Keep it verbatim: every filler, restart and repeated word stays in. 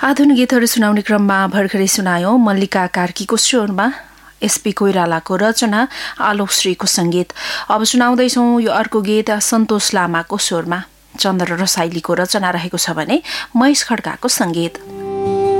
आधुनिक गीतहरू सुनाउने क्रममा भर्खरै सुनायौं मल्लिका कार्कीको स्वरमा एसपी कोइरालाको रचना आलोकश्रीको संगीत। अब सुनाउँदैछौं यो अर्को गीत सन्तोष लामाको स्वरमा चन्द्र रसाइलीको रचना रहेको छ भने महेश खड्काको संगीत।